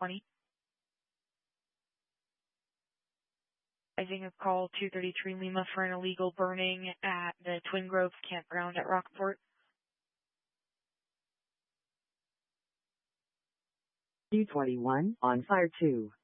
20. Rising of call 233 Lima for an illegal burning at the Twin Groves campground at Rockport. 221 on fire 2.